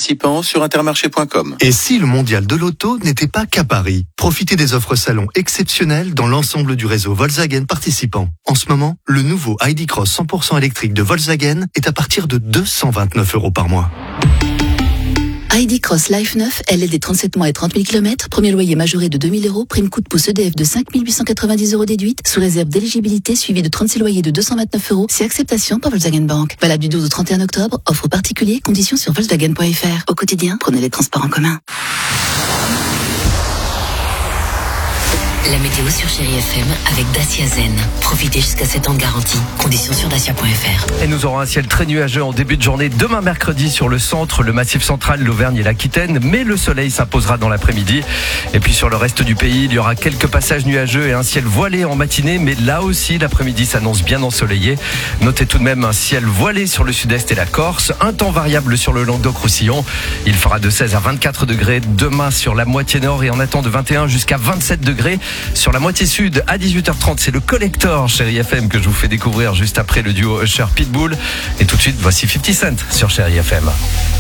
participants sur intermarché.com. Et si le mondial de l'auto n'était pas qu'à Paris? Profitez des offres salon exceptionnelles dans l'ensemble du réseau Volkswagen participant. En ce moment, le nouveau ID Cross 100% électrique de Volkswagen est à partir de 229 € par mois. ID Cross Life 9, LLD 37 mois et 30 000 km, premier loyer majoré de 2 000 €, prime coup de pouce EDF de 5 890 € déduite, sous réserve d'éligibilité suivi de 36 loyers de 229 €, c'est acceptation par Volkswagen Bank. Valable du 12 au 31 octobre, offre particulier, conditions sur Volkswagen.fr. Au quotidien, prenez les transports en commun. La météo sur Chérie FM avec Dacia Zen. Profitez jusqu'à 7 ans de garantie. Conditions sur dacia.fr. Et nous aurons un ciel très nuageux en début de journée demain mercredi sur le centre, le Massif central, l'Auvergne et l'Aquitaine, mais le soleil s'imposera dans l'après-midi. Et puis sur le reste du pays, il y aura quelques passages nuageux et un ciel voilé en matinée, mais là aussi l'après-midi s'annonce bien ensoleillé. Notez tout de même un ciel voilé sur le sud-est et la Corse, un temps variable sur le Languedoc-Roussillon. Il fera de 16 à 24 degrés demain sur la moitié nord et en attend de 21 jusqu'à 27 degrés. Sur la moitié sud, à 18h30, c'est le Collector Chérie FM que je vous fais découvrir juste après le duo Usher Pitbull. Et tout de suite, voici 50 Cent sur Chérie FM.